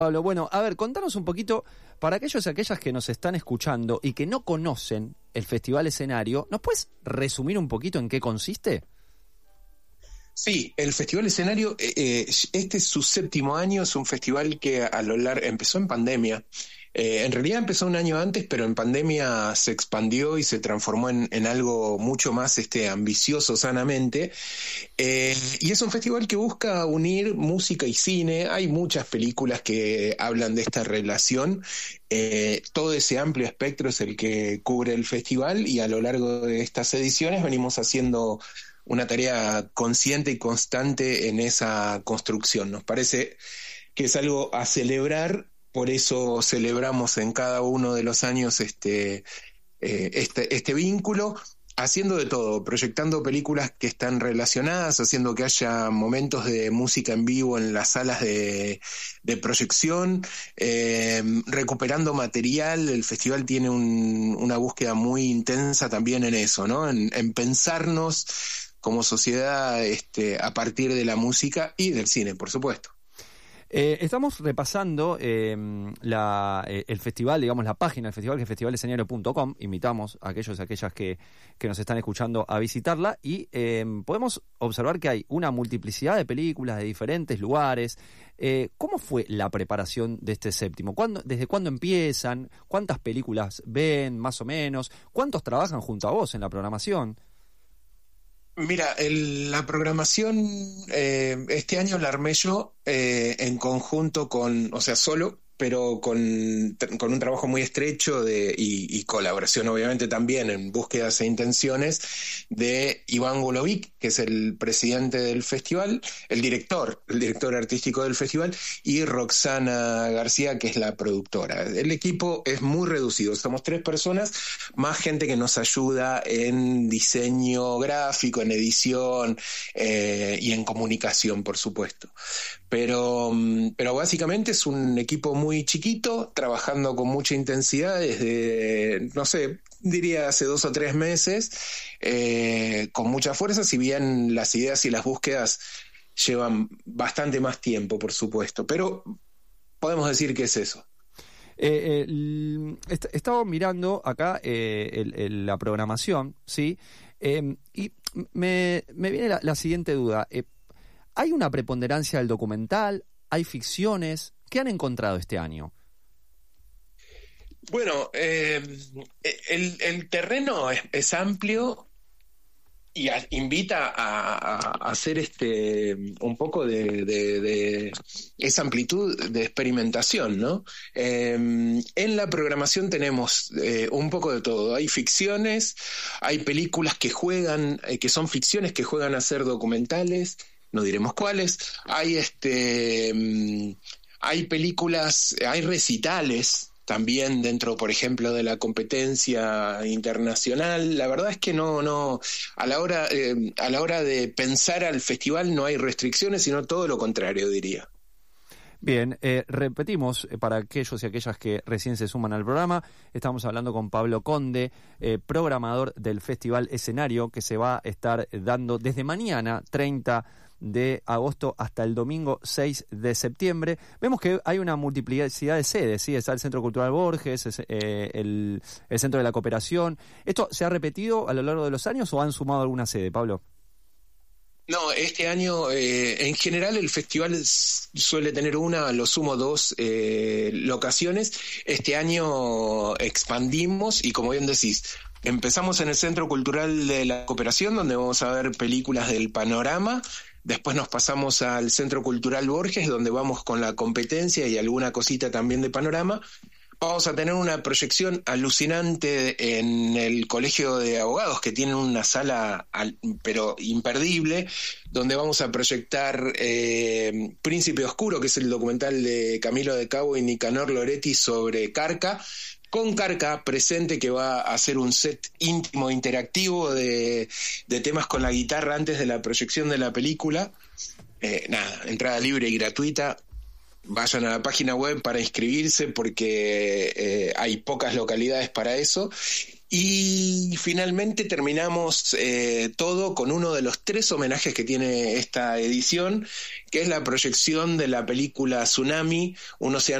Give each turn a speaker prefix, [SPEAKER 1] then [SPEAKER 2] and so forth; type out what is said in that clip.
[SPEAKER 1] Pablo, bueno, a ver, contanos un poquito, para aquellos y aquellas que nos están escuchando y que no conocen el Festival Escenario, ¿nos puedes resumir un poquito en qué consiste?
[SPEAKER 2] Sí, el Festival Escenario, este es su 7º año, es un festival que empezó en pandemia. En realidad empezó un año antes, pero en pandemia se expandió y se transformó en algo mucho más ambicioso sanamente. Y es un festival que busca unir música y cine. Hay muchas películas que hablan de esta relación. Todo ese amplio espectro es el que cubre el festival, y a lo largo de estas ediciones venimos haciendo una tarea consciente y constante en esa construcción. Nos parece que es algo a celebrar. Por eso celebramos en cada uno de los años este vínculo, haciendo de todo, proyectando películas que están relacionadas, haciendo que haya momentos de música en vivo en las salas de proyección, recuperando material. El festival tiene una búsqueda muy intensa también en eso, ¿no? En pensarnos como sociedad a partir de la música y del cine, por supuesto.
[SPEAKER 1] Estamos repasando el festival, digamos, la página del festival, que es festivalescenario.com. Invitamos a aquellos y aquellas que nos están escuchando a visitarla, y podemos observar que hay una multiplicidad de películas de diferentes lugares. ¿Cómo fue la preparación de este 7º? ¿Desde cuándo empiezan? ¿Cuántas películas ven, más o menos? ¿Cuántos trabajan junto a vos en la programación?
[SPEAKER 2] Mira, la programación este año la armé yo en conjunto solo, pero con un trabajo muy estrecho y colaboración, obviamente, también en búsquedas e intenciones de Iván Golovic, que es el presidente del festival, el director artístico del festival, y Roxana García, que es la productora. El equipo es muy reducido, somos 3 personas, más gente que nos ayuda en diseño gráfico, en edición y en comunicación, por supuesto. Pero básicamente es un equipo muy chiquito, trabajando con mucha intensidad desde, no sé, diría hace 2 o 3 meses, con mucha fuerza, si bien las ideas y las búsquedas llevan bastante más tiempo, por supuesto, pero podemos decir que es eso.
[SPEAKER 1] Estaba mirando acá la programación, ¿sí? Y me viene la siguiente duda. ¿Hay una preponderancia del documental? ¿Hay ficciones? ¿Qué han encontrado este año?
[SPEAKER 2] Bueno, el terreno es amplio y invita a hacer un poco de esa amplitud de experimentación, ¿no? En la programación tenemos un poco de todo. Hay ficciones, hay películas que son ficciones que juegan a ser documentales. No diremos cuáles. Hay películas, hay recitales también dentro, por ejemplo, de la competencia internacional. La verdad es que no a la hora de pensar al festival no hay restricciones, sino todo lo contrario, diría.
[SPEAKER 1] Bien, repetimos para aquellos y aquellas que recién se suman al programa. Estamos hablando con Pablo Conde, programador del Festival Escenario, que se va a estar dando desde mañana, 30 de agosto, hasta el domingo 6 de septiembre. Vemos que hay una multiplicidad de sedes, ¿sí? Está el Centro Cultural Borges, el Centro de la Cooperación. ¿Esto se ha repetido a lo largo de los años o han sumado alguna sede, Pablo?
[SPEAKER 2] No, este año en general el festival suele tener a lo sumo 2 locaciones. Este año expandimos y, como bien decís, empezamos en el Centro Cultural de la Cooperación, donde vamos a ver películas del Panorama. Después nos pasamos al Centro Cultural Borges, donde vamos con la competencia y alguna cosita también de Panorama. Vamos a tener una proyección alucinante en el Colegio de Abogados, que tiene una sala pero imperdible, donde vamos a proyectar Príncipe Oscuro, que es el documental de Camilo de Cabo y Nicanor Loretti sobre Carca, con Carca presente, que va a hacer un set íntimo interactivo de temas con la guitarra antes de la proyección de la película. Entrada libre y gratuita. Vayan a la página web para inscribirse, porque hay pocas localidades para eso. Y finalmente terminamos todo con uno de los 3 homenajes que tiene esta edición, que es la proyección de la película Tsunami, Un océano